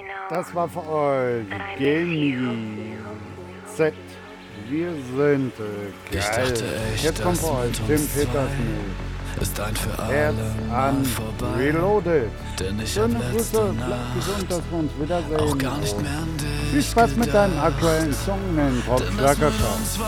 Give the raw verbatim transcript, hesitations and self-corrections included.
Das war für euch Gaming Z. Wir sind äh, Ich geil. dachte echt, Jetzt kommt das für euch mit Tim uns zwei Petersmith. ist ein für Herz alle an Mal vorbei. Reloaded. Denn ich Schöne hab Grüße, letzte bleibt gesund, dass Nacht wir uns wiedersehen. auch gar nicht Und mehr an dich viel Spaß mit deinem gedacht. aktuellen Song, den Rob Denn das mit Schlagerschau. uns war